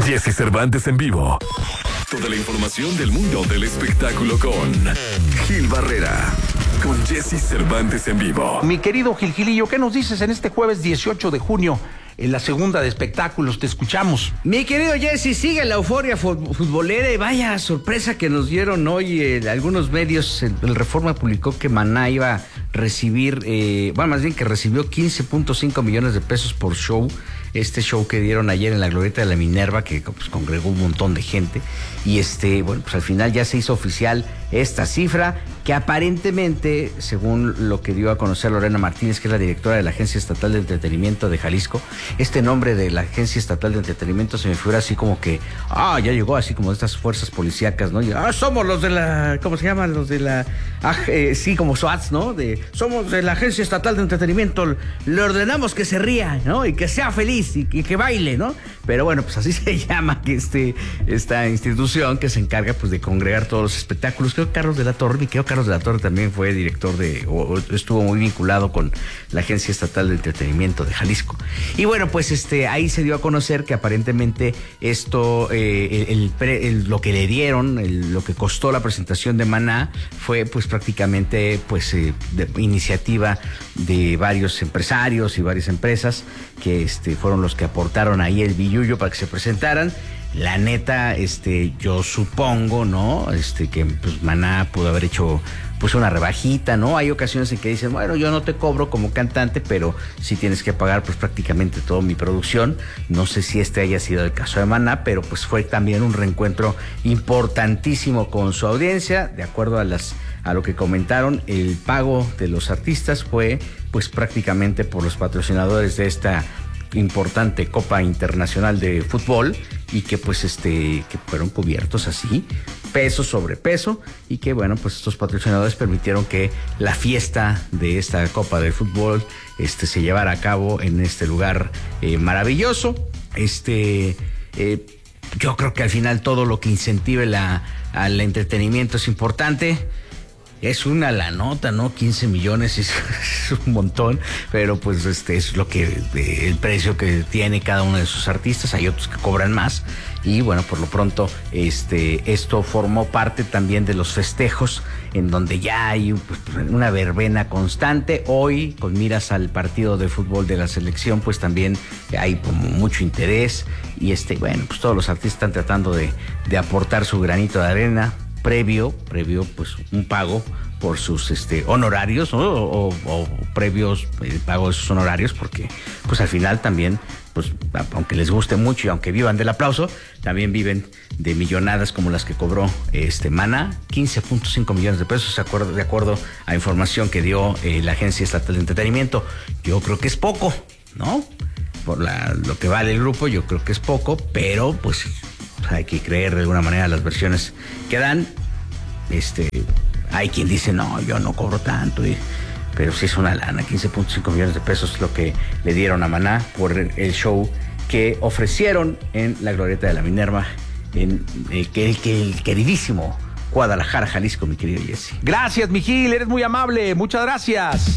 Jesse Cervantes en vivo. Toda la información del mundo del espectáculo con Gil Barrera. Con Jesse Cervantes en vivo. Mi querido Gilillo, ¿qué nos dices en este jueves 18 de junio? En la segunda de espectáculos, te escuchamos. Mi querido Jesse, sigue la euforia futbolera y vaya sorpresa que nos dieron hoy algunos medios. El Reforma publicó que Maná iba a recibir, más bien que recibió 15.5 millones de pesos por show. Este show que dieron ayer en la Glorieta de la Minerva, que pues congregó un montón de gente. Y pues al final ya se hizo oficial esta cifra, que aparentemente, según lo que dio a conocer Lorena Martínez, que es la directora de la Agencia Estatal de Entretenimiento de Jalisco, este nombre de la Agencia Estatal de Entretenimiento se me figura así como que, ya llegó así como de estas fuerzas policíacas, ¿no? Y, somos los de la, ¿cómo se llaman? Los de la, sí, como SWATs, ¿no? Somos de la Agencia Estatal de Entretenimiento, le ordenamos que se ría, ¿no? Y que sea feliz y que baile, ¿no? Pero bueno, pues así se llama que esta institución que se encarga pues de congregar todos los espectáculos. Creo que Carlos de la Torre también fue director estuvo muy vinculado con la Agencia Estatal de Entretenimiento de Jalisco. Y bueno, pues ahí se dio a conocer que aparentemente esto, lo que le dieron, lo que costó la presentación de Maná fue pues prácticamente pues de iniciativa de varios empresarios y varias empresas que fueron los que aportaron ahí el billullo para que se presentaran. La neta, yo supongo, ¿no? Que pues Maná pudo haber hecho pues una rebajita, ¿no? Hay ocasiones en que dicen, bueno, yo no te cobro como cantante, pero sí tienes que pagar pues prácticamente toda mi producción. No sé si haya sido el caso de Maná, pero pues fue también un reencuentro importantísimo con su audiencia. De acuerdo a lo que comentaron, el pago de los artistas fue pues prácticamente por los patrocinadores de esta importante Copa Internacional de Fútbol, y que pues que fueron cubiertos así, peso sobre peso, y que bueno, pues estos patrocinadores permitieron que la fiesta de esta Copa de Fútbol se llevara a cabo en este lugar maravilloso. Yo creo que al final todo lo que incentive al entretenimiento es importante. Es una la nota, ¿no? 15 millones es un montón, pero pues es lo que el precio que tiene cada uno de sus artistas. Hay otros que cobran más y bueno, por lo pronto esto formó parte también de los festejos, en donde ya hay pues, una verbena constante. Hoy, con miras al partido de fútbol de la selección, pues también hay como mucho interés y bueno, pues todos los artistas están tratando de aportar su granito de arena previo pues un pago por sus honorarios, ¿no? o previos pago de sus honorarios, porque pues al final también pues aunque les guste mucho y aunque vivan del aplauso, también viven de millonadas como las que cobró Maná, 15.5 millones de pesos de acuerdo a información que dio la Agencia Estatal de Entretenimiento. Yo creo que es poco, ¿no? Por lo que vale el grupo, yo creo que es poco, pero pues hay que creer de alguna manera las versiones que dan. Hay quien dice, no, yo no cobro tanto, pero sí es una lana. 15.5 millones de pesos lo que le dieron a Maná por el show que ofrecieron en la Glorieta de la Minerva, en el queridísimo Guadalajara, Jalisco, mi querido Jesse. Gracias, mi Gil, eres muy amable, muchas gracias.